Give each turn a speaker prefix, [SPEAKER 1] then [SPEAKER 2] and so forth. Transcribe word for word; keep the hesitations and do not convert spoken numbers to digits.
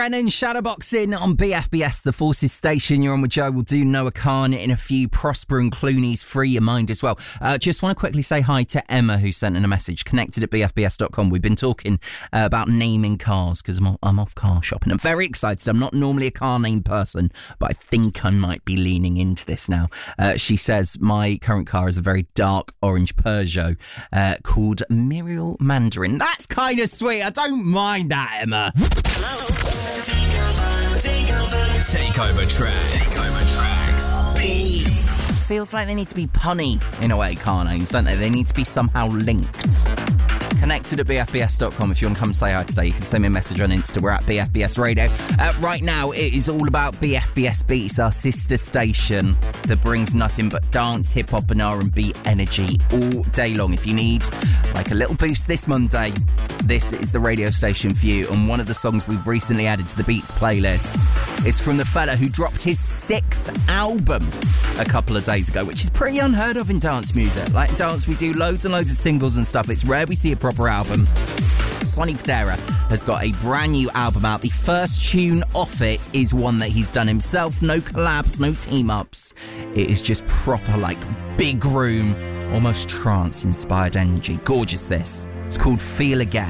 [SPEAKER 1] Brennan shadowboxing on B F B S, the Forces Station. You're on with Joe. We'll do Noah Khan in a few. Prosper and Clooney's Free Your Mind as well. Uh, just want to quickly say hi to Emma, who sent in a message, connected at b f b s dot com. We've been talking uh, about naming cars because I'm, I'm off car shopping. I'm very excited. I'm not normally a car name person, but I think I might be leaning into this now. Uh, she says my current car is a very dark orange Peugeot uh, called Muriel Mandarin. That's kind of sweet. I don't mind that, Emma.
[SPEAKER 2] Takeover tracks. Takeover tracks.
[SPEAKER 1] Feels like they need to be punny in a way, car names, don't they? They need to be somehow linked. Connected at b f b s dot com. If you want to come say hi today, you can send me a message on Insta. We're at B F B S Radio. Uh, right now, it is all about B F B S Beats, our sister station that brings nothing but dance, hip-hop and R and B energy all day long. If you need like a little boost this Monday, this is the radio station for you. And one of the songs we've recently added to the Beats playlist is from the fella who dropped his sixth album a couple of days ago, which is pretty unheard of in dance music. Like in dance, we do loads and loads of singles and stuff. It's rare we see a proper album. Sonny Fodera has got a brand new album out. The first tune off it is one that he's done himself. No collabs, no team-ups. It is just proper, like, big room, almost trance-inspired energy. Gorgeous, this. It's called Feel Again.